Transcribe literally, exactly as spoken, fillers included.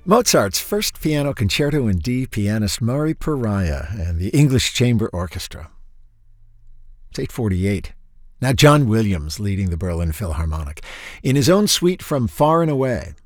Mozart's First Piano Concerto in D, pianist Murray Pariah and the English Chamber Orchestra. It's eight forty-eight. Now John Williams leading the Berlin Philharmonic in his own suite from Far and Away.